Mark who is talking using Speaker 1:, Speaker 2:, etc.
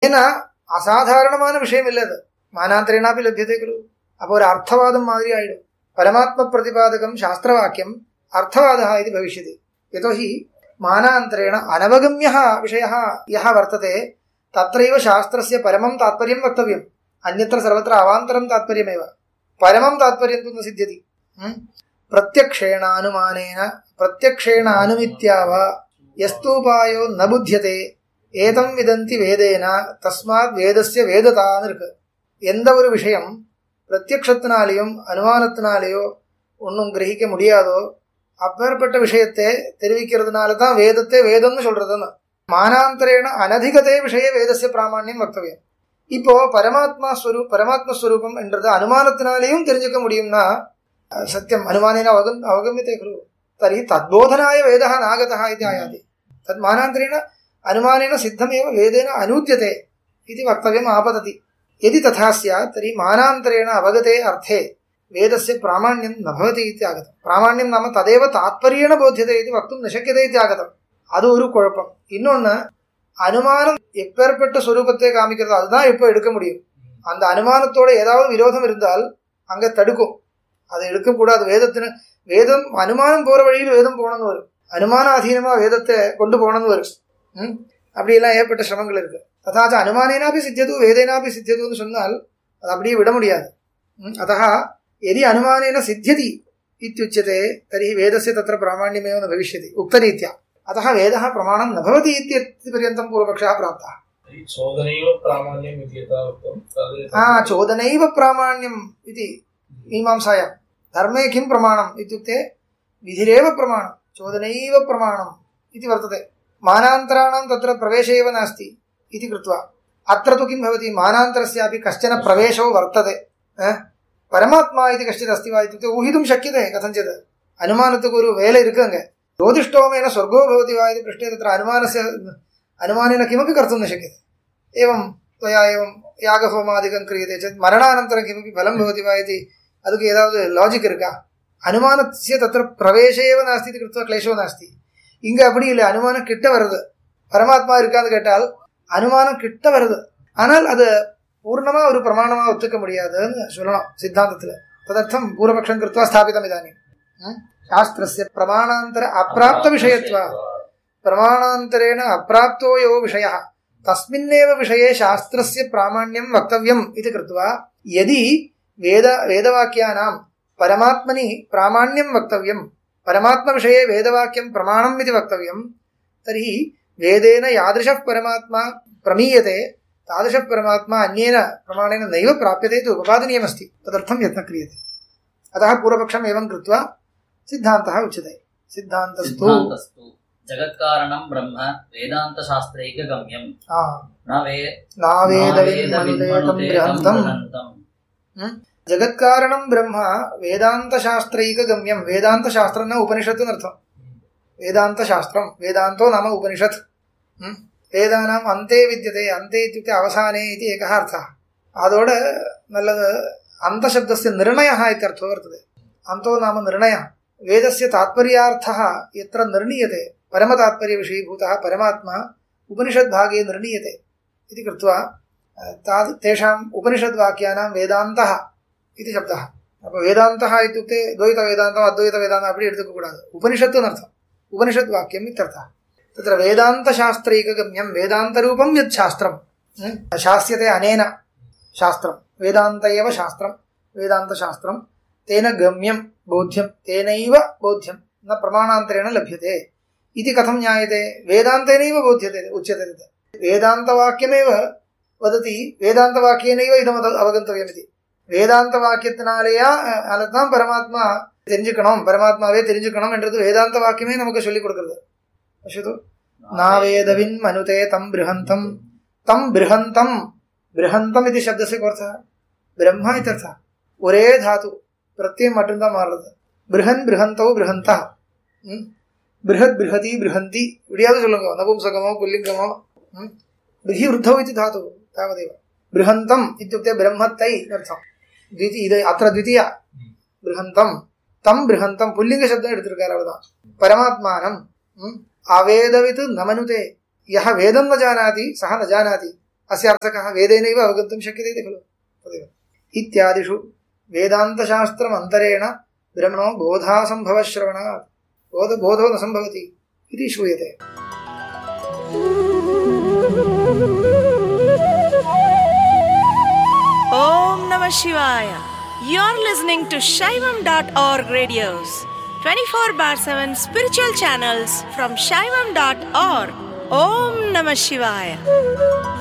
Speaker 1: ஏன்னா அசாதாரணமான விஷயம் இல்லை அது. மானாந்தரேனாபி லப்யதே குரு. அப்போ ஒரு அர்த்தவாதம் மாதிரி ஆயிடும். பரமாத்ம பிரதிபாதகம் சாஸ்திரவாக்கியம் அர்த்தவாதः இது பவிஷ்யதி. யதோஹி மானாந்தரேण अनवगम्यः विषयः यः वर्तते तत्रैव शास्त्रस्य परमं तात्पर्यं वक्तव्यम्. अन्यत्र सर्वत्र अवान्तरं तात्पर्यमेव. परमं तात्पर्यं तु न सिद्ध्यति. प्रत्यक्षेण अनुमानेन प्रत्यक्षेण अनुमित्या वा यस्तूपायो न बुध्यते एतं विदन्ति वेदेन तस्मात् वेदस्य वेदतान् इருக்கு. எந்த ஒரு விஷயம் பிரத்யக்ஷத்தினாலேயும் அனுமானத்தினாலேயோ ஒன்றும் கிரகிக்க முடியாதோ அப்பேற்பட்ட விஷயத்தை தெரிவிக்கிறதுனால தான் வேதத்தை வேதம்னு சொல்றதுன்னு. மானாந்தரேன அனதிகதே விஷய வேதस्य பிராமாண்யம் வக்தவியம். இப்போ பரமாத்மஸ்வரூபம் என்றது அனுமானத்தினாலேயும் தெரிஞ்சுக்க முடியும்னா சத்தியம் அனுமானேன அவகமியதே खलु तर्हि तद्बोधनाय वेदः नागतः इति आयाति. तद् मानान्तरेण अनुमानेन सिद्धमेव वेदेन अनूद्यते इति वक्तव्यम् आपतति. यदि तथा स्यात् तर्हि मानान्तरेण अवगते अर्थे वेदस्य प्रामाण्यं न भवति इति आगतम्. प्रामाण्यं नाम तदेव तात्पर्येण बोध्यते इति वक्तुं न शक्यते इति आगतम्. அது ஒரு குழப்பம். இன்னொன்று, அனுமானம் எப்பேற்பட்ட சொரூபத்தை காமிக்கிறது அதுதான் இப்போ எடுக்க முடியும். அந்த அனுமானத்தோட ஏதாவது விரோதம் இருந்தால் அங்கே தடுக்கும். அதை எடுக்கக்கூடாது. வேதம் அனுமானம் போகிற வழியில் வேதம் போகணும்னு வரும். அனுமான அதீனமாக வேதத்தை கொண்டு போகணும்னு வரும். அப்படியெல்லாம் ஏற்பட்ட சிரமங்கள் இருக்கு. ததாச்ச அனுமானேனாபி சித்தியது வேதேனாபி சித்தியதுன்னு சொன்னால் அது அப்படியே விட முடியாது. अतः यदि अनुमानेन सिद्ध्यति इत्युच्यते तर्हि वेदस्य तत्र प्रामाण्यमेव न भविष्यति उक्तरीत्या. अतः वेदः प्रमाणं न भवति इत्यपर्यन्तं पूर्वपक्षः प्राप्तः. चोदनैव प्रामाण्यम् इति मीमांसायां धर्मे किं प्रमाणम् इत्युक्ते विधिरेव प्रमाणं. चोदनैव प्रमाणम् इति वर्तते. मानान्तराणां तत्र प्रवेशः एव नास्ति इति कृत्वा अत्र तु किं भवति, मानान्तरस्यापि कश्चन प्रवेशो वर्तते. परमात्मा इति कश्चित् अस्ति वा इत्युक्ते ऊहितुं शक्यते कथञ्चित्. अनुमानத்துக்கு ஒரு வேலை இருக்கு. அங்கே ज्योतिष्ठोमेन स्वर्गो भवति वा इति पृष्टे तत्र अनुमानेन किमपि कर्तुं न शक्यते. एवं त्वया एवं यागहोमादिकं क्रियते चेत् मरणानन्तरं किमपि फलं भवति वा इति அதுக்கு ஏதாவது லாஜிக் இருக்கா? அனுமானस्य तत्र प्रवेशे एव नास्ति इति कृत्वा क्लेशो नास्ति. இங்கே அப்படி இல்லை. அனுமானம் கிட்ட வருது. பரமாத்மா இருக்கான்னு கேட்டால் அனுமானம் கிட்ட வருது. ஆனால் அது பூர்ணமா ஒரு பிரமாணமா ஒத்துக்க முடியாதுன்னு சொல்லணும் சித்தாந்தத்தில். ததர்த்தம் பூர்வபக்ஷம் கிருத்வா ஸ்தாபிதம் இதானி. शास्त्रस्य प्रमाणान्तर अप्राप्त विषयत्वा प्रमाणान्तरेण अप्राप्तो यो विषयः तस्मिन्नेव विषये शास्त्रस्य प्रामाण्यं वक्तव्यम् इति कृत्वा यदि वेदवाक्यानां परमात्मनि प्रामाण्यं वक्तव्यं, परमात्मविषये वेदवाक्यं प्रमाणम् इति वक्तव्यं, तर्हि वेदेन यादृशः परमात्मा प्रमीयते तादृशः परमात्मा अन्येन प्रमाणेन नैव प्राप्यते इति उपपादनीयमस्ति. तदर्थं यत्नः क्रियते. अतः पूर्वपक्षम् एवं कृत्वा सिद्धान्तः उच्यते. सिद्धान्तस्तु
Speaker 2: जगत्कारणं ब्रह्म वेदान्तशास्त्रैकगम्यं
Speaker 1: जगत्कारणं ब्रह्म वेदान्तशास्त्रैकगम्यं. वेदान्तशास्त्रं न उपनिषत् अर्थं. वेदान्तशास्त्रं वेदान्तो नाम उपनिषत्. वेदानाम् अन्ते विद्यते. अन्ते इत्युक्ते अवसाने इति एकः अर्थः. आदोड नल्लद अन्तशब्दस्य निर्णयः इत्यर्थो वर्तते. अन्तो नाम निर्णयः. वेदस्य तात्पर्यार्थः यत्र निर्णीयते परमतात्पर्यविषयीभूतः परमात्मा उपनिषद्भागे निर्णीयते इति कृत्वा तेषाम् उपनिषद्वाक्यानां वेदान्तः इति शब्दः. அப்போ வேதாந்தः इत्युक्ते द्वैत वेदान्तम् अद्वैत वेदान्तम् அப்படி எடுத்துக்கக்கூடாது. உபனிஷத்துன்னு அர்த்தம். உபனிஷத் வாக்கியம் இत्यर्थः. तत्र वेदान्तशास्त्रैकगम्यं वेदान्तरूपं यत् शास्त्रं शास्यते अनेन शास्त्रं वेदान्त एव शास्त्रं वेदान्तशास्त्रं तेन गम्यं बोध्यं तेनैव बोध्यं न प्रमाणान्तरेण लभ्यते इति कथं ज्ञायते? वेदान्तेनैव बोध्यते उच्यते. वेदान्तवाक्यमेव वदति वेदान्तवाक्येनैव इदम् अवगन्तव्यमिति. வேதாந்தவாக்கியத்தினாலேயா அதுதான் பரமாத்மா தெரிஞ்சுக்கணும், பரமாத்மாவே தெரிஞ்சுக்கணும் என்றது வேதாந்த வாக்கியமே நமக்கு சொல்லிக் கொடுக்கிறது. பஷ்யது நாவேதவின் மனுதே தம் பிருஹந்தம் தம் பிருஹந்தம் பிருஹந்தம் இது சப்தस्य कोऽर्थः ब्रह्मा इत्यर्थः. ஒரே धातु प्रत्यय மட்டும்தான் மாறுறது. பிருஹன் பிருஹந்தௌ பிருஹந்தா பிருஹத் பிருஹதி பிருஹந்தி இப்படியாவது சொல்லுங்க. நபும்சகமோ புல்லிங்கமோ பிருஹி விருத்தௌ இது धातु तावदेव. बृहन्तम् इत्युक्ते ब्रह्मत्तै अर्थम्. अत्र द्वितीया बृहन्तम् तम् बृहन्तम् पुल्लिङ्गशब्दम् एडुत्तिरुक्कारु. अवलुदान परमात्मानम् अवेदवित् न मनुते. यः वेदं न जानाति सः न जानाति अस्य अर्थकः वेदेनैव अवगन्तुं शक्यते इति खलु तदेव इत्यादिषु वेदान्तशास्त्रमन्तरेण ब्रह्मणो बोधासम्भवश्रवणात् बोधो न सम्भवति इति श्रूयते.
Speaker 3: Om Namah Shivaya. You're listening to Shaivam.org radios, 24/7 spiritual channels from Shaivam.org. Om Namah Shivaya.